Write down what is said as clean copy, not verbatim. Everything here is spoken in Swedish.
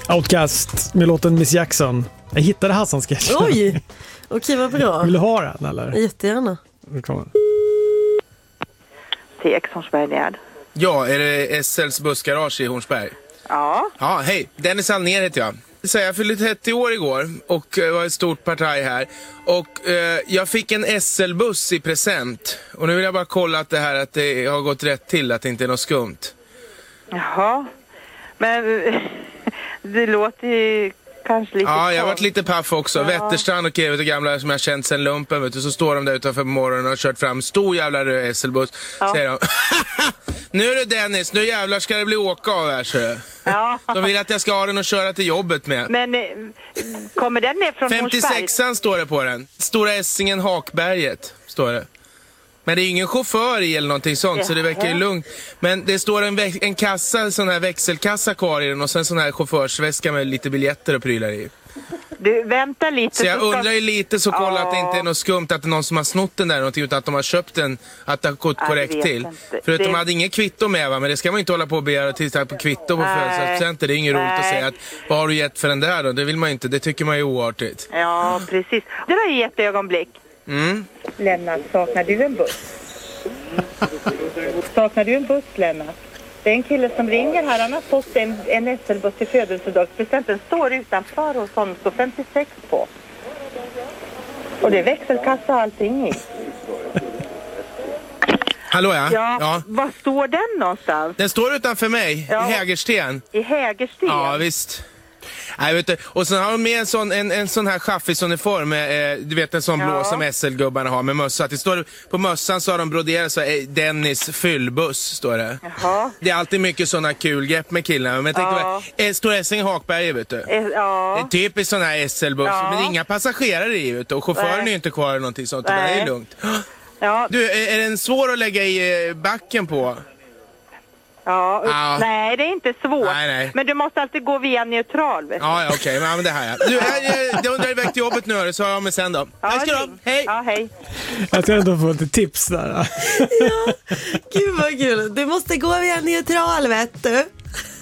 Outcast med låten Miss Jackson. Jag hittade Hassan-sketchen. Oj, okej, vad bra. Vill du ha den eller? Jättegärna. Välkommen. TX Hornsberg Närd. Ja, är det SLs bussgarage i Hornsberg? Ja. Ja, hej. Dennis Alnér heter jag. Så jag fyllde 30 år igår och var ett stort parti här. Och jag fick en SL-buss i present. Och nu vill jag bara kolla att det har gått rätt till, att det inte är något skumt. Jaha. Men det låter ju kanske lite... Ja, jag har varit lite paff också. Ja. Wetterstrand och Evert och gamla som jag känt sen lumpen, vet du. Så står de där utanför på morgonen och har kört fram stor jävla röd SL-buss. Ja. Säger de, nu är det Dennis, nu jävlar ska det bli åka av här, så. Ja. De vill att jag ska ha den och köra till jobbet med. Men kommer den ner från Hornsberg? 56an står det på den. Stora Essingen Hakberget står det. Men det är ingen chaufför i eller någonting sånt, så det verkar ju lugnt. Men det står en kassa, sån här växelkassa kvar i den, och sen sån här chaufförsväska med lite biljetter och prylar i. Du, vänta lite. Så jag undrar ju lite, så kolla att det inte är något skumt, att det är någon som har snott den där någonting, utan att de har köpt den, att det har gått korrekt till. För de hade ingen kvitto med, va? Men det ska man inte hålla på och begära till på kvitto på födelsedagspresenter. Det är inget roligt att säga att vad har du gett för den där då? Det vill man inte, det tycker man är oartigt. Ja, precis. Det var ju ett ögonblick. Lennart, saknar du en buss? Saknar du en buss, Lennart? Det är en kille som ringer här. Han har fått en SL-buss till födelsedagspresenten. Står utanför hos honom. Står 56 på. Och det är växelkassa och allting i. Hallå, ja? Ja. Var står den någonstans? Den står utanför mig, i Hägersten. I Hägersten? Ja, visst. Nej, vet du. Och sen har de med en sån här chaffisuniform, du vet en sån blå som SL-gubbarna har med mössa. Det står på mössan, så har de broderat så Dennis fyllbuss, står det. Jaha. Det är alltid mycket såna kul grepp med killarna. Men jag tänkte, står Essingen Hakberget, vet du. Ja. Det är typiskt sån här SL-buss, men det är inga passagerare i, vet du. Och chauffören är ju inte kvar eller någonting sånt, utan det är lugnt. Ja. Du, är den svår att lägga i backen på? Ja. Nej, det är inte svårt. Nej. Men du måste alltid gå via neutral, vet du. Ja, okej. Men det här, ja. Du, jag undrar iväg till jobbet nu, så har jag med sen då. Tack ska du ha. Hej! Ja, hej. Jag ska ändå få lite tips där. Ja, gud vad kul. Du måste gå via neutral, vet du.